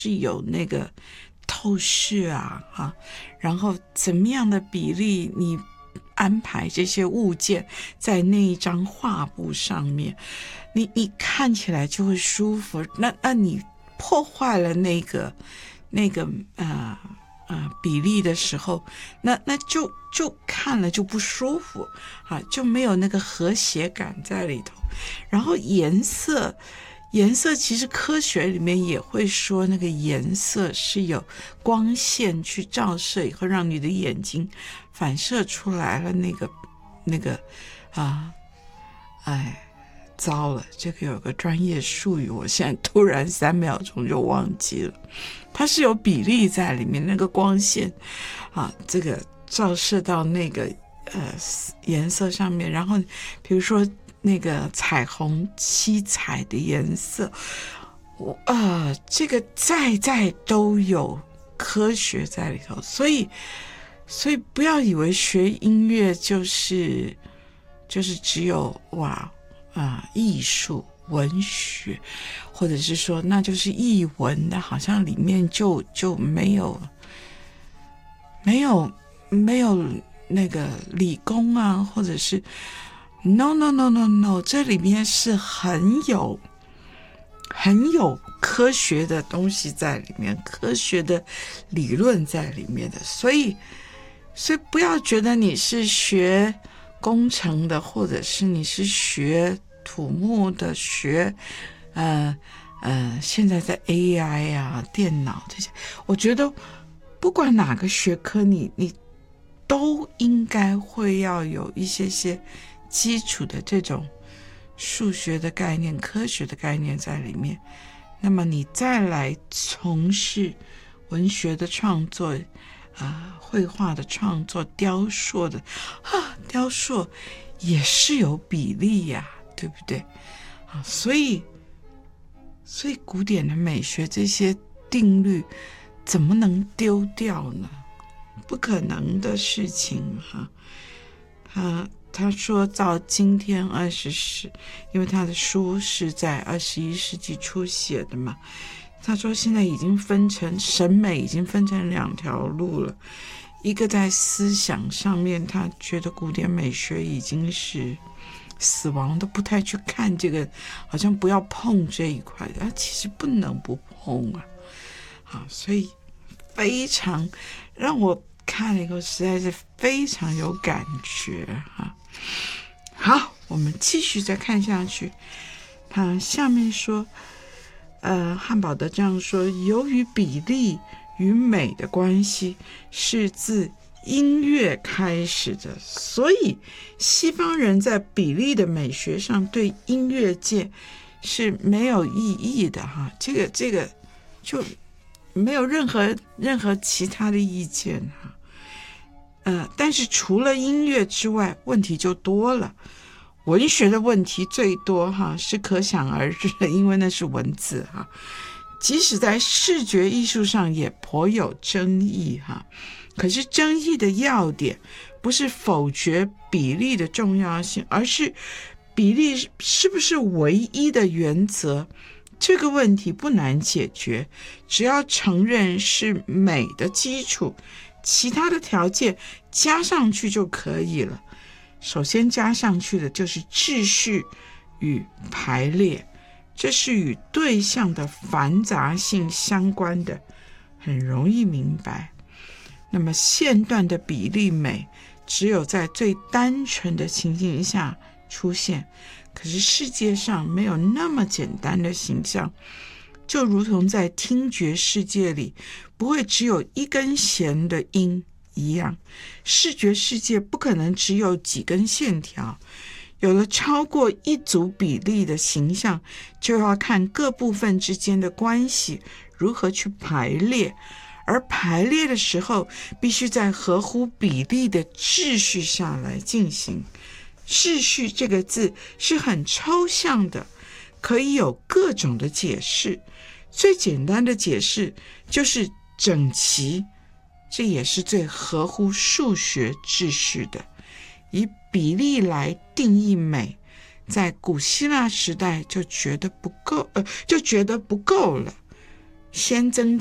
是有那个透视啊，然后怎么样的比例你安排这些物件在那一张画布上面，你看起来就会舒服。那你破坏了那个比例的时候，那就看了就不舒服啊，就没有那个和谐感在里头。然后颜色其实科学里面也会说，那个颜色是有光线去照射以后，让你的眼睛反射出来了那个糟了，这个有个专业术语，我现在突然3秒钟就忘记了。它是有比例在里面，那个光线这个照射到那个颜色上面，然后比如说那个彩虹七彩的颜色，这个在都有科学在里头，所以不要以为学音乐就是只有艺术文学，或者是说那就是艺文的，好像里面就没有那个理工或者是 no， 这里面是很有科学的东西在里面，科学的理论在里面的，所以不要觉得你是学工程的，或者是你是学土木的，学现在在 AI 电脑这些，我觉得不管哪个学科你都应该会要有一些基础的这种数学的概念、科学的概念在里面，那么你再来从事文学的创作绘画的创作、雕塑的雕塑也是有比例呀，对不对所以古典的美学这些定律怎么能丢掉呢？不可能的事情他说到今天因为他的书是在21世纪初写的嘛，他说现在已经审美已经分成2条路了，一个在思想上面，他觉得古典美学已经是死亡，都不太去看这个，好像不要碰这一块的，其实不能不碰所以非常让我看了以后实在是非常有感觉好，我们继续再看下去。他下面说汉堡德这样说，由于比例与美的关系是自音乐开始的，所以西方人在比例的美学上对音乐界是没有异议的这个就没有任何其他的意见但是除了音乐之外，问题就多了。文学的问题最多是可想而知的，因为那是文字即使在视觉艺术上也颇有争议可是争议的要点不是否决比例的重要性，而是比例是不是唯一的原则。这个问题不难解决，只要承认是美的基础，其他的条件加上去就可以了。首先加上去的就是秩序与排列，这是与对象的繁杂性相关的，很容易明白。那么线段的比例美只有在最单纯的情形下出现，可是世界上没有那么简单的形象，就如同在听觉世界里不会只有一根弦的音一样，视觉世界不可能只有几根线条。有了超过一组比例的形象，就要看各部分之间的关系如何去排列，而排列的时候必须在合乎比例的秩序下来进行。秩序这个字是很抽象的，可以有各种的解释。最简单的解释就是整齐，这也是最合乎数学秩序的。以比例来定义美，在古希腊时代就觉得不够了。 先增